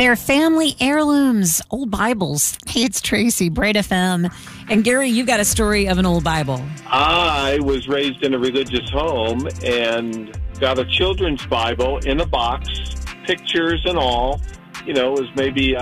They're family heirlooms, old Bibles. Hey, it's Tracy, Braid FM. And Gary, you've got a story of an old Bible. I was raised in a religious home and got a children's Bible in a box, pictures and all. You know, it was maybe,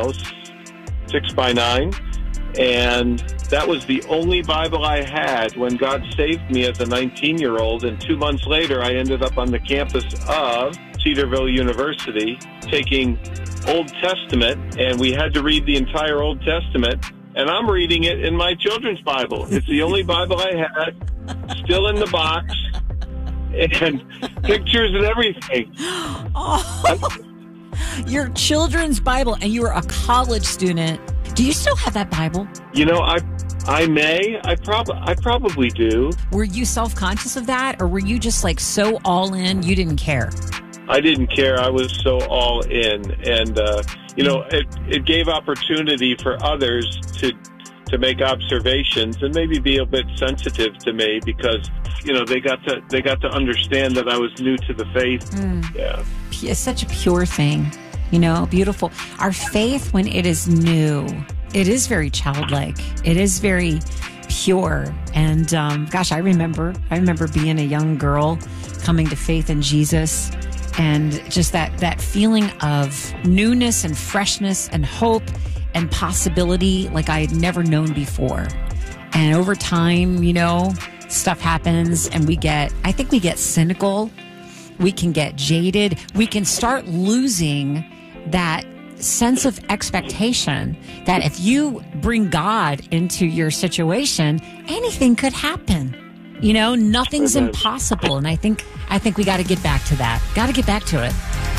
6x9. And that was the only Bible I had when God saved me as a 19-year-old. And 2 months later, I ended up on the campus of Cedarville University taking Old Testament, and we had to read the entire Old Testament. And I'm reading it in my children's Bible. It's the only Bible I had, still in the box, and pictures and everything. Oh, your children's Bible, and you were a college student. Do you still have that Bible? You know, I may. I probably do. Were you self-conscious of that, or were you just like so all in you didn't care? I didn't care. I was so all in, and it gave opportunity for others to make observations and maybe be a bit sensitive to me because they got to understand that I was new to the faith. Yeah, it's such a pure thing, beautiful. Our faith, when it is new, it is very childlike. It is very pure. And I remember being a young girl coming to faith in Jesus. And just that feeling of newness and freshness and hope and possibility like I had never known before. And over time, stuff happens and I think we get cynical. We can get jaded. We can start losing that sense of expectation that if you bring God into your situation, anything could happen. Nothing's impossible. And I think we got to get back to that. Got to get back to it.